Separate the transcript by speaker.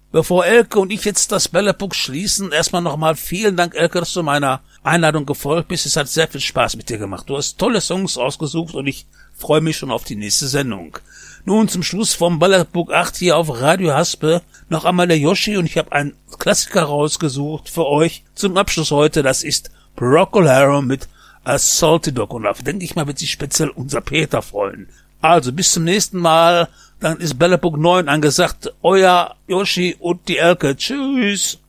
Speaker 1: Bevor Elke und ich jetzt das Bällebug schließen, erstmal nochmal vielen Dank, Elke, dass du meiner Einladung gefolgt bist. Es hat sehr viel Spaß mit dir gemacht. Du hast tolle Songs ausgesucht und ich freue mich schon auf die nächste Sendung. Nun zum Schluss vom Bällebug 8 hier auf Radio Haspe noch einmal der Yoshi und ich habe einen Klassiker rausgesucht für euch zum Abschluss heute. Das ist Procol Harum mit A Salty Dog und da denke ich mal, wird sich speziell unser Peter freuen. Also bis zum nächsten Mal, dann ist Bällebug 9 angesagt. Euer Yoshi und die Elke. Tschüss.